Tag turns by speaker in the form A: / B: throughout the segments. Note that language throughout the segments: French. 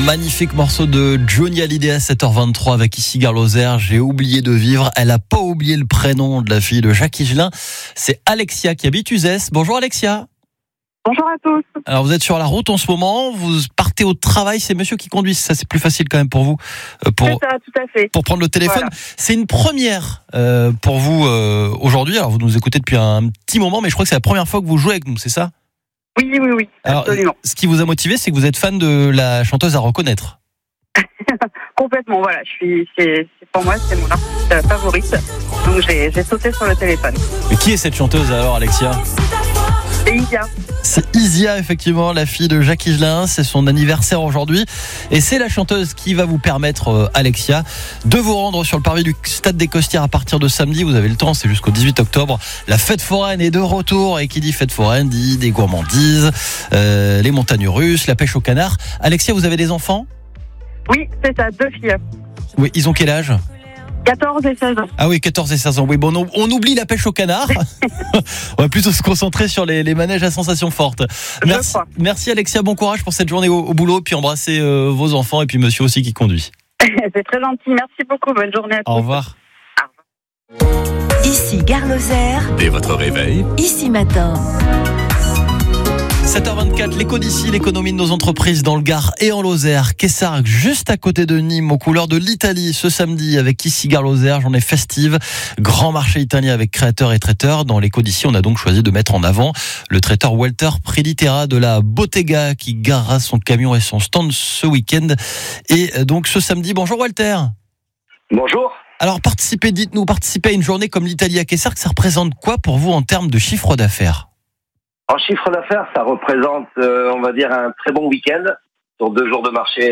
A: Magnifique morceau de Johnny Hallyday à 7h23 avec Issy Garloser. J'ai oublié de vivre. Elle a pas oublié le prénom de la fille de Jacques Higelin. C'est Alexia qui habite Uzès. Bonjour Alexia.
B: Bonjour à tous.
A: Alors vous êtes sur la route en ce moment. Vous partez au travail. C'est monsieur qui conduit. Ça c'est plus facile quand même pour vous.
B: C'est ça, tout à fait.
A: Pour prendre le téléphone.
B: Voilà.
A: C'est une première pour vous aujourd'hui. Alors vous nous écoutez depuis un petit moment, mais je crois que c'est la première fois que vous jouez avec nous. C'est ça ?
B: Oui,
A: Alors,
B: absolument.
A: ce qui vous a motivé, c'est que vous êtes fan de la chanteuse à reconnaître.
B: Complètement, voilà. C'est pour moi, c'est mon artiste favorite. Donc j'ai sauté sur le téléphone.
A: Mais qui est cette chanteuse alors, Alexia ?
B: C'est Isia.
A: C'est Isia, effectivement, la fille de Jacques Higelin. C'est son anniversaire aujourd'hui. Et c'est la chanteuse qui va vous permettre, Alexia, de vous rendre sur le parvis du Stade des Costières à partir de samedi. Vous avez le temps, c'est jusqu'au 18 octobre. La fête foraine est de retour. Et qui dit fête foraine dit des gourmandises, les montagnes russes, la pêche au canard. Alexia, vous avez des enfants ?
B: Oui, c'est ça, 2 filles.
A: Oui, ils ont quel âge ?
B: 14 et 16 ans.
A: Ah oui, 14 et 16 ans. Oui, bon, on oublie la pêche au canard. On va plutôt se concentrer sur les manèges à sensations fortes. Merci Alexia, bon courage pour cette journée au boulot, puis embrassez vos enfants et puis monsieur aussi qui conduit.
B: C'est très gentil, merci beaucoup, bonne journée à tous.
A: Au revoir.
C: Issy Garloser.
D: Dès votre réveil,
C: Issy Matin.
A: 7h24, l'éco d'ici, l'économie de nos entreprises dans le Gard et en Lozère. Kessargues, juste à côté de Nîmes, aux couleurs de l'Italie, ce samedi avec Issy Garloser, journée festive, grand marché italien avec créateurs et traiteurs. Dans l'éco d'ici, on a donc choisi de mettre en avant le traiteur Walter Prelitera de la Bottega qui garera son camion et son stand ce week-end. Et donc ce samedi, bonjour Walter.
E: Bonjour.
A: Alors participez à une journée comme l'Italie à Kessargues, ça représente quoi pour vous en termes de chiffre d'affaires ?
E: En chiffre d'affaires, ça représente, on va dire, un très bon week-end sur 2 jours de marché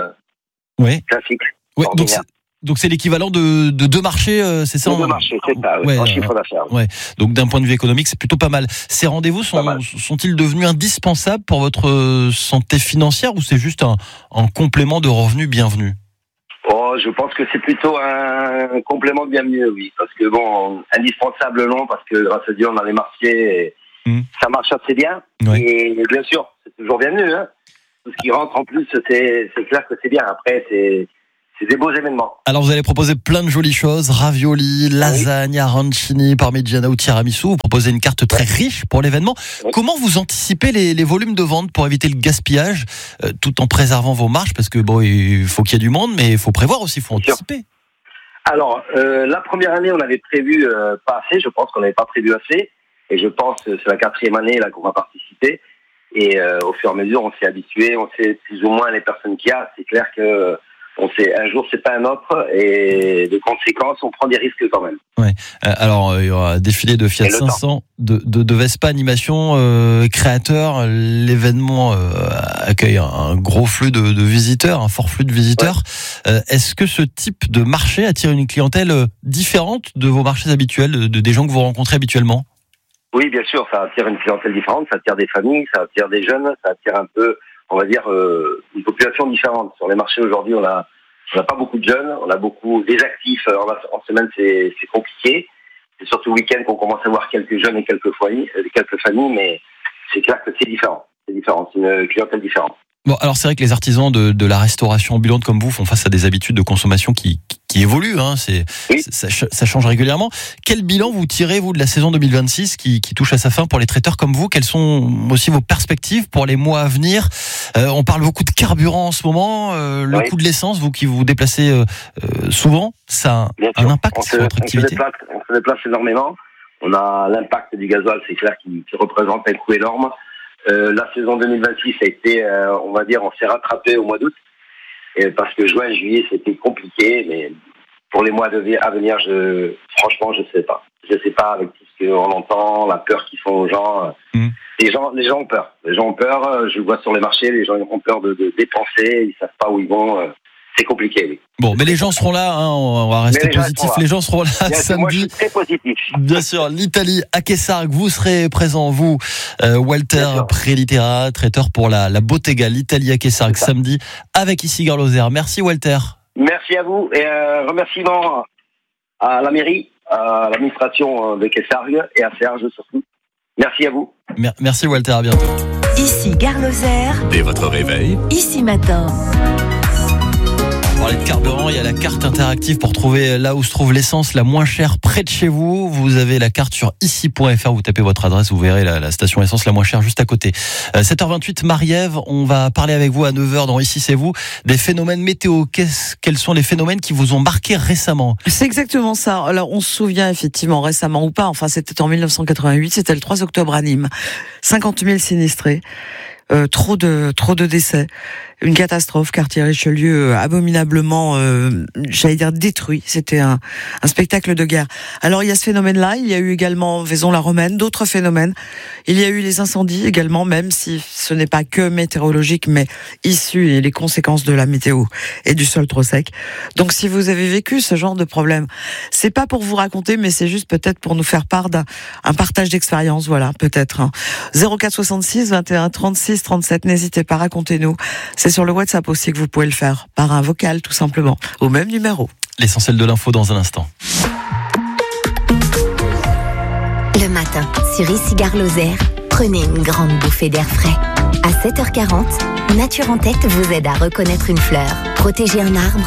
E: classique.
A: Oui, donc c'est l'équivalent de 2 marchés, c'est ça ?
E: 2 marchés, c'est ça, en chiffre d'affaires.
A: Ouais. Donc d'un point de vue économique, c'est plutôt pas mal. Ces rendez-vous sont-ils devenus indispensables pour votre santé financière ou c'est juste un complément de revenus bienvenu ?
E: Oh, je pense que c'est plutôt un complément de bienvenue, oui. Parce que bon, indispensable non, parce que grâce à Dieu, on a les marchés et ça marche assez bien.
A: Ouais.
E: Et bien sûr, c'est toujours bienvenu. Hein. Tout ce qui rentre en plus, c'est clair que c'est bien. Après, c'est des beaux événements.
A: Alors vous allez proposer plein de jolies choses, ravioli, lasagne, arancini, parmigiana ou tiramisu. Vous proposez une carte très riche pour l'événement. Oui. Comment vous anticipez les volumes de vente pour éviter le gaspillage, tout en préservant vos marges ? Parce que bon, il faut qu'il y ait du monde, mais il faut prévoir aussi, il faut anticiper.
E: Alors, la première année, on avait prévu pas assez. Je pense qu'on n'avait pas prévu assez. Et je pense que c'est la 4e année là qu'on va participer. Et au fur et à mesure, on s'est habitué, on sait plus ou moins les personnes qu'il y a. C'est clair que on sait un jour c'est pas un autre, et de conséquence, on prend des risques quand même.
A: Ouais. Alors il y aura défilé de Fiat 500, de Vespa Animation, créateurs. L'événement accueille un gros flux de visiteurs, un fort flux de visiteurs. Ouais. Est-ce que ce type de marché attire une clientèle différente de vos marchés habituels, des gens que vous rencontrez habituellement ?
E: Oui, bien sûr, ça attire une clientèle différente, ça attire des familles, ça attire des jeunes, ça attire un peu, on va dire, une population différente. Sur les marchés aujourd'hui, on a pas beaucoup de jeunes, on a beaucoup des actifs. En semaine, c'est compliqué. C'est surtout le week-end qu'on commence à voir quelques jeunes et quelques familles, mais c'est clair que c'est différent. C'est une clientèle différente.
A: Bon, alors c'est vrai que les artisans de la restauration ambulante comme vous font face à des habitudes de consommation qui évoluent. Hein. Ça change régulièrement. Quel bilan vous tirez, vous, de la saison 2026 qui touche à sa fin pour les traiteurs comme vous ? Quelles sont aussi vos perspectives pour les mois à venir ? On parle beaucoup de carburant en ce moment. Le coût de l'essence, vous qui vous déplacez souvent, ça a un impact sur votre activité ?
E: On se déplace énormément. On a l'impact du gasoil, c'est clair, qui représente un coût énorme. La saison 2026 a été, on va dire, on s'est rattrapé au mois d'août, parce que juin, juillet, c'était compliqué, mais pour les mois à venir, franchement, je sais pas. Je sais pas, avec tout ce qu'on entend, la peur qu'ils font aux gens. Les gens ont peur. Les gens ont peur. Je le vois sur les marchés, les gens ont peur de dépenser, ils savent pas où ils vont. C'est compliqué, oui.
A: Bon, mais les gens seront là, hein, on va rester positif. Les gens seront là samedi.
E: Moi, je suis très positif.
A: Bien sûr, l'Italie à Kessargues, vous serez présent, vous, Walter Prelitera, traiteur pour la Bottega, l'Italie à Kessargues, samedi, avec Issy Garloser. Merci Walter.
E: Merci à vous, et remerciements à la mairie, à l'administration de Kessargues et à Serge surtout. Merci à vous.
A: Merci Walter, à bientôt.
C: Ici Gare Lozère.
D: Dès votre réveil,
C: Ici Matin.
A: On parlait de carburant, il y a la carte interactive pour trouver là où se trouve l'essence la moins chère près de chez vous. Vous avez la carte sur ici.fr, vous tapez votre adresse, vous verrez la station essence la moins chère juste à côté. 7h28, Marie-Ève, on va parler avec vous à 9h dans Ici c'est vous, des phénomènes météo. Quels sont les phénomènes qui vous ont marqué récemment ?
F: C'est exactement ça. Alors on se souvient effectivement récemment ou pas, enfin c'était en 1988, c'était le 3 octobre à Nîmes. 50 000 sinistrés. Trop de décès, une catastrophe, quartier Richelieu abominablement, j'allais dire détruit. C'était un spectacle de guerre. Alors il y a ce phénomène-là, il y a eu également Vaison-la-Romaine, d'autres phénomènes. Il y a eu les incendies également, même si ce n'est pas que météorologique, mais issu et les conséquences de la météo et du sol trop sec. Donc si vous avez vécu ce genre de problème, c'est pas pour vous raconter, mais c'est juste peut-être pour nous faire part d'un partage d'expérience, voilà, peut-être. 04 66 21 36 37, n'hésitez pas, racontez-nous. C'est sur le WhatsApp aussi que vous pouvez le faire, par un vocal tout simplement, au même numéro.
A: L'essentiel de l'info dans un instant.
C: Le matin, sur Ici Gare Lozère, prenez une grande bouffée d'air frais. À 7h40, Nature en Tête vous aide à reconnaître une fleur, protéger un arbre